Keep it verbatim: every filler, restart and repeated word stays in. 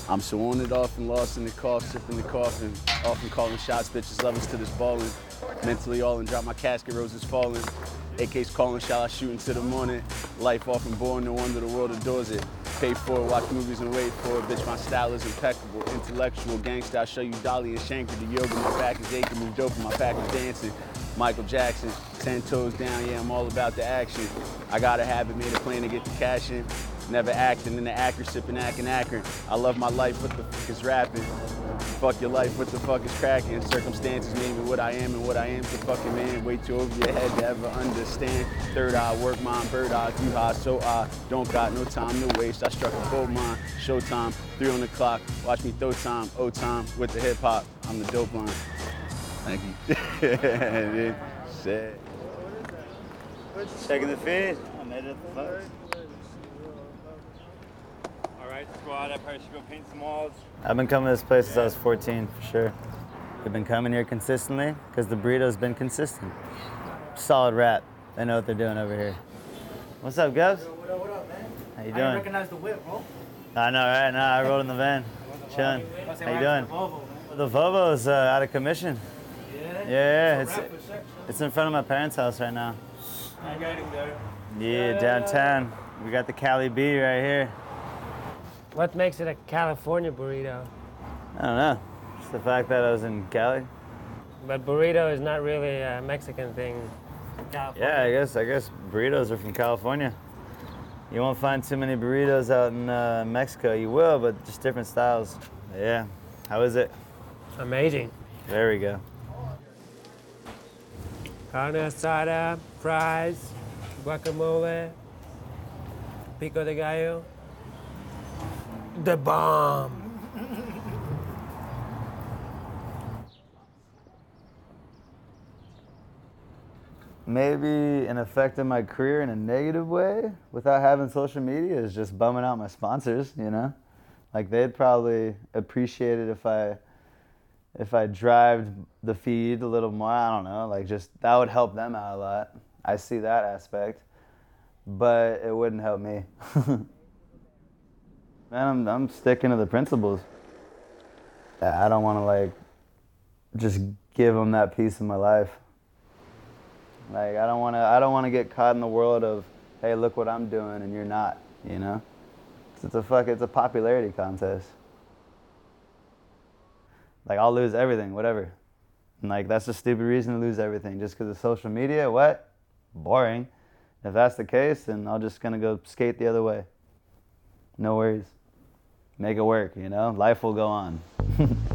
I'm so on it off and lost in the cough, sipping the coffin. Often calling shots, bitches lovers to this ballin'. Mentally all in, drop my casket, roses falling. A K's calling, shall I shoot into the morning? Life often born, no wonder the world adores it. Pay for it, watch movies and wait for it. Bitch, my style is impeccable. Intellectual gangsta, I'll show you Dolly and Shanker. The yoga, my back is aching, move dope, and my pack is dancing. Michael Jackson, ten toes down, yeah, I'm all about the action. I got a habit, made a plan to get the cash in. Never acting in the actor, sipping, acting, Akron. I love my life, what the fuck is rapping? Fuck your life, what the fuck is cracking? Circumstances made me what I am, and what I am's a fucking man. Way too over your head to ever understand. Third eye, work mine, bird eye, you high, so I don't got no time to waste. I struck a gold mine, showtime, three on the clock. Watch me throw time, oh time, with the hip hop. I'm the dope line. Thank you. Shit. Checking the feed. I made it the first. Alright, squad, I probably should go paint some walls. I've been coming to this place since I was fourteen, for sure. We've been coming here consistently because the burrito's been consistent. Solid rap. They know what they're doing over here. What's up, Gubs? What up, what up, man? How you I doing? didn't recognize the whip, bro. I know, right? No, I rode in the van. Chilling. How you doing? The Volvo's uh, out of commission. Yeah? Yeah, yeah. It's, It's, it's in front of my parents' house right now. I'm getting there. Yeah, downtown. We got the Cali B right here. What makes it a California burrito? I don't know. Just the fact that I was in Cali. But burrito is not really a Mexican thing. California. Yeah, I guess I guess burritos are from California. You won't find too many burritos out in uh, Mexico. You will, but just different styles. Yeah. How is it? Amazing. There we go. Carne asada, fries, guacamole, pico de gallo. The bomb. Maybe an effect in my career in a negative way without having social media is just bumming out my sponsors, you know? Like they'd probably appreciate it if I if I drived the feed a little more, I don't know, like just that would help them out a lot. I see that aspect, but it wouldn't help me. Man, I'm, I'm sticking to the principles. I don't want to like just give them that piece of my life. Like I don't want to. I don't want to get caught in the world of, hey, look what I'm doing and you're not. You know, it's, it's a fuck. It's a popularity contest. Like I'll lose everything, whatever. And like that's a stupid reason to lose everything just because of social media. What? Boring. If that's the case, then I'm just gonna go skate the other way. No worries. Make it work, you know? Life will go on.